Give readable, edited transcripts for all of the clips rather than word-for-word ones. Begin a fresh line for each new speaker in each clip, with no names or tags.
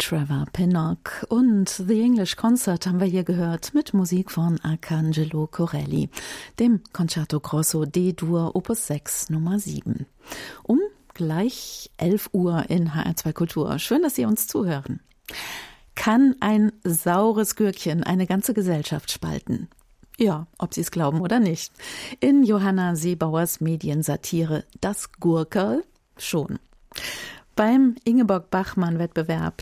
Trevor Pinnock und The English Concert haben wir hier gehört mit Musik von Arcangelo Corelli, dem Concerto Grosso D-Dur Opus 6 Nummer 7. Um gleich 11 Uhr in HR2 Kultur. Schön, dass Sie uns zuhören. Kann ein saures Gürkchen eine ganze Gesellschaft spalten? Ja, ob Sie es glauben oder nicht. In Johanna Seebauers Mediensatire Das Gurkerl schon. Beim Ingeborg-Bachmann-Wettbewerb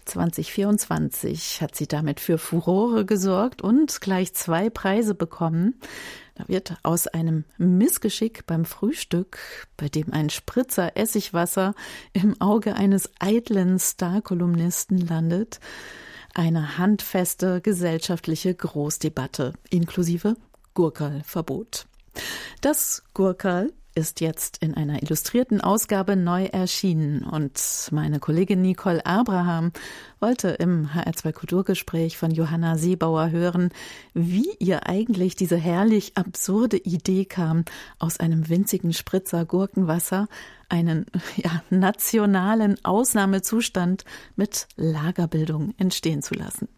2024 hat sie damit für Furore gesorgt und gleich 2 Preise bekommen. Da wird aus einem Missgeschick beim Frühstück, bei dem ein Spritzer Essigwasser im Auge eines eitlen Star-Kolumnisten landet, eine handfeste gesellschaftliche Großdebatte inklusive Gurkerl-Verbot. Das Gurkerl ist jetzt in einer illustrierten Ausgabe neu erschienen und meine Kollegin Nicole Abraham wollte im HR2 Kulturgespräch von Johanna Seebauer hören, wie ihr eigentlich diese herrlich absurde Idee kam, aus einem winzigen Spritzer Gurkenwasser einen nationalen Ausnahmezustand mit Lagerbildung entstehen zu lassen.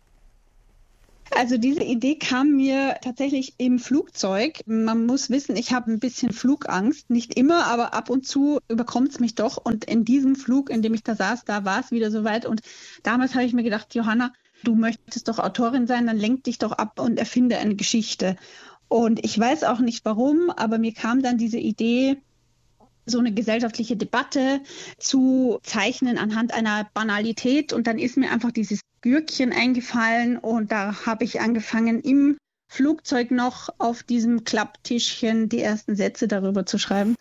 Also diese Idee kam mir tatsächlich im Flugzeug. Man muss wissen, ich habe ein bisschen Flugangst. Nicht immer, aber ab und zu überkommt es mich doch. Und in diesem Flug, in dem ich da saß, da war es wieder soweit. Und damals habe ich mir gedacht, Johanna, du möchtest doch Autorin sein, dann lenk dich doch ab und erfinde eine Geschichte. Und ich weiß auch nicht warum, aber mir kam dann diese Idee, so eine gesellschaftliche Debatte zu zeichnen anhand einer Banalität. Und dann ist mir einfach dieses Gürkchen eingefallen und da habe ich angefangen, im Flugzeug noch auf diesem Klapptischchen die ersten Sätze darüber zu schreiben.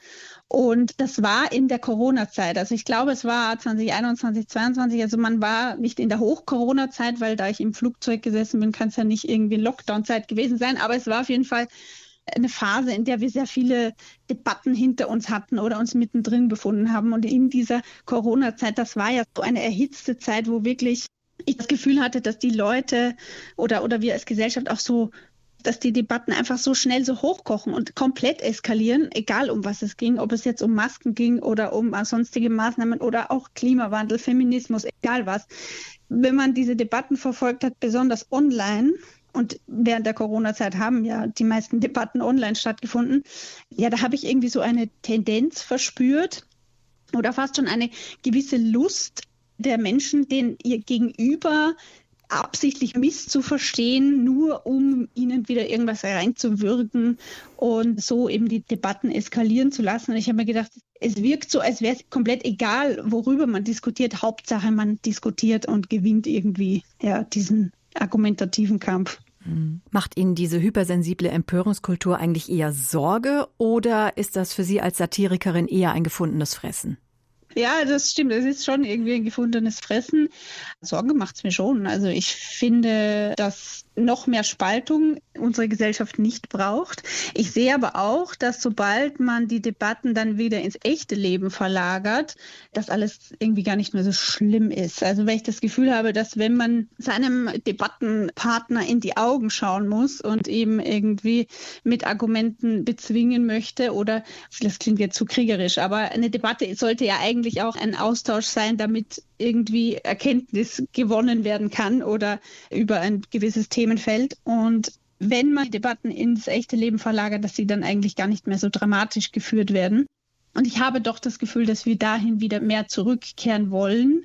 Und das war in der Corona-Zeit. Also ich glaube, es war 2021, 2022. Also man war nicht in der Hoch-Corona-Zeit, weil da ich im Flugzeug gesessen bin, kann es ja nicht irgendwie Lockdown-Zeit gewesen sein. Aber es war auf jeden Fall eine Phase, in der wir sehr viele Debatten hinter uns hatten oder uns mittendrin befunden haben. Und in dieser Corona-Zeit, das war ja so eine erhitzte Zeit, wo wirklich ich das Gefühl hatte, dass die Leute oder wir als Gesellschaft auch so, dass die Debatten einfach so schnell so hochkochen und komplett eskalieren, egal um was es ging, ob es jetzt um Masken ging oder um sonstige Maßnahmen oder auch Klimawandel, Feminismus, egal was. Wenn man diese Debatten verfolgt hat, besonders online, und während der Corona-Zeit haben ja die meisten Debatten online stattgefunden. Ja, da habe ich irgendwie so eine Tendenz verspürt oder fast schon eine gewisse Lust der Menschen, den ihr Gegenüber absichtlich misszuverstehen, nur um ihnen wieder irgendwas reinzuwirken und so eben die Debatten eskalieren zu lassen. Und ich habe mir gedacht, es wirkt so, als wäre es komplett egal, worüber man diskutiert. Hauptsache, man diskutiert und gewinnt irgendwie diesen argumentativen Kampf.
Macht Ihnen diese hypersensible Empörungskultur eigentlich eher Sorge oder ist das für Sie als Satirikerin eher ein gefundenes Fressen?
Ja, das stimmt. Es ist schon irgendwie ein gefundenes Fressen. Sorge macht es mir schon. Also ich finde, dass noch mehr Spaltung unsere Gesellschaft nicht braucht. Ich sehe aber auch, dass sobald man die Debatten dann wieder ins echte Leben verlagert, dass alles irgendwie gar nicht mehr so schlimm ist. Also wenn ich das Gefühl habe, dass wenn man seinem Debattenpartner in die Augen schauen muss und eben irgendwie mit Argumenten bezwingen möchte oder, das klingt jetzt zu kriegerisch, aber eine Debatte sollte ja eigentlich auch ein Austausch sein, damit irgendwie Erkenntnis gewonnen werden kann oder über ein gewisses Themenfeld. Und wenn man die Debatten ins echte Leben verlagert, dass sie dann eigentlich gar nicht mehr so dramatisch geführt werden. Und ich habe doch das Gefühl, dass wir dahin wieder mehr zurückkehren wollen,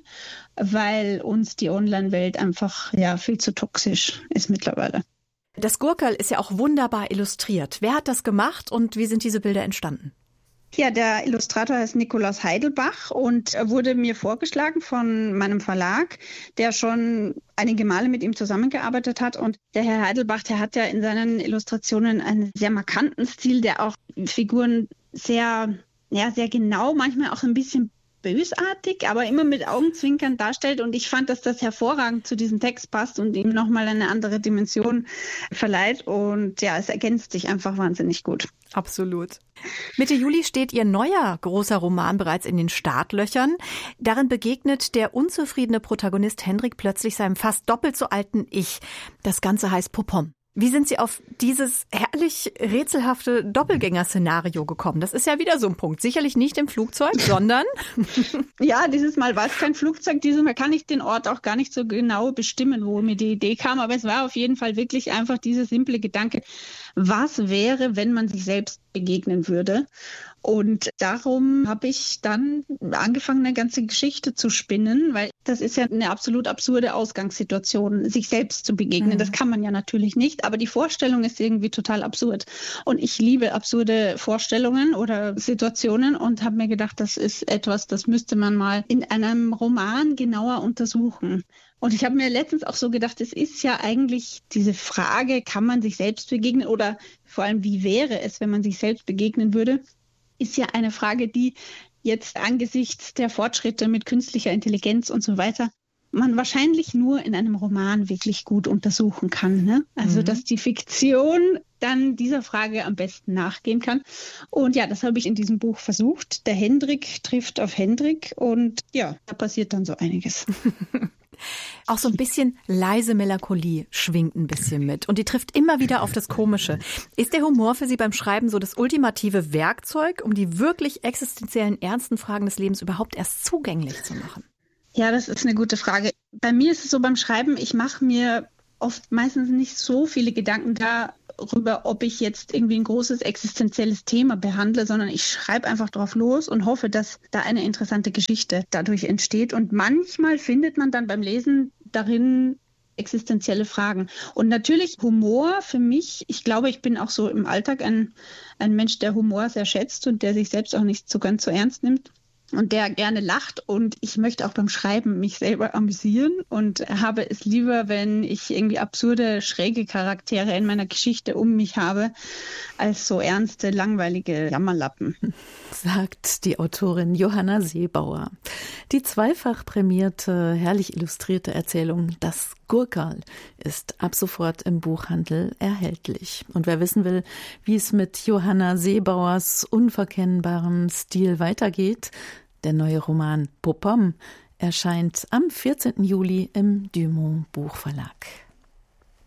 weil uns die Online-Welt einfach viel zu toxisch ist mittlerweile.
Das Gurkerl ist ja auch wunderbar illustriert. Wer hat das gemacht und wie sind diese Bilder entstanden?
Ja, der Illustrator heißt Nikolaus Heidelbach und er wurde mir vorgeschlagen von meinem Verlag, der schon einige Male mit ihm zusammengearbeitet hat. Und der Herr Heidelbach, der hat ja in seinen Illustrationen einen sehr markanten Stil, der auch Figuren sehr genau, manchmal auch ein bisschen bösartig, aber immer mit Augenzwinkern darstellt. Und ich fand, dass das hervorragend zu diesem Text passt und ihm nochmal eine andere Dimension verleiht. Und ja, es ergänzt sich einfach wahnsinnig gut.
Absolut. Mitte Juli steht Ihr neuer großer Roman bereits in den Startlöchern. Darin begegnet der unzufriedene Protagonist Hendrik plötzlich seinem fast doppelt so alten Ich. Das Ganze heißt Popom. Wie sind Sie auf dieses herrlich rätselhafte Doppelgänger-Szenario gekommen? Das ist ja wieder so ein Punkt. Sicherlich nicht im Flugzeug, sondern...
Ja, dieses Mal war es kein Flugzeug. Dieses Mal kann ich den Ort auch gar nicht so genau bestimmen, wo mir die Idee kam. Aber es war auf jeden Fall wirklich einfach dieser simple Gedanke, was wäre, wenn man sich selbst begegnen würde? Und darum habe ich dann angefangen, eine ganze Geschichte zu spinnen, weil das ist ja eine absolut absurde Ausgangssituation, sich selbst zu begegnen. Das kann man ja natürlich nicht, aber die Vorstellung ist irgendwie total absurd. Und ich liebe absurde Vorstellungen oder Situationen und habe mir gedacht, das ist etwas, das müsste man mal in einem Roman genauer untersuchen. Und ich habe mir letztens auch so gedacht, es ist ja eigentlich diese Frage, kann man sich selbst begegnen oder vor allem, wie wäre es, wenn man sich selbst begegnen würde? Ist ja eine Frage, die jetzt angesichts der Fortschritte mit künstlicher Intelligenz und so weiter man wahrscheinlich nur in einem Roman wirklich gut untersuchen kann. Ne? Also, dass die Fiktion dann dieser Frage am besten nachgehen kann. Und ja, das habe ich in diesem Buch versucht. Der Hendrik trifft auf Hendrik und ja, da passiert dann so einiges.
Auch so ein bisschen leise Melancholie schwingt ein bisschen mit. Und die trifft immer wieder auf das Komische. Ist der Humor für Sie beim Schreiben so das ultimative Werkzeug, um die wirklich existenziellen, ernsten Fragen des Lebens überhaupt erst zugänglich zu machen?
Ja, das ist eine gute Frage. Bei mir ist es so beim Schreiben, ich mache mir meistens nicht so viele Gedanken darüber, ob ich jetzt irgendwie ein großes existenzielles Thema behandle, sondern ich schreibe einfach drauf los und hoffe, dass da eine interessante Geschichte dadurch entsteht. Und manchmal findet man dann beim Lesen darin existenzielle Fragen. Und natürlich Humor für mich, ich glaube, ich bin auch so im Alltag ein Mensch, der Humor sehr schätzt und der sich selbst auch nicht so ganz so ernst nimmt. Und der gerne lacht und ich möchte auch beim Schreiben mich selber amüsieren und habe es lieber, wenn ich irgendwie absurde, schräge Charaktere in meiner Geschichte um mich habe, als so ernste, langweilige Jammerlappen.
Sagt die Autorin Johanna Seebauer. Die zweifach prämierte, herrlich illustrierte Erzählung Das Gurkerl ist ab sofort im Buchhandel erhältlich. Und wer wissen will, wie es mit Johanna Seebauers unverkennbarem Stil weitergeht, der neue Roman Popom erscheint am 14. Juli im Dumont Buchverlag.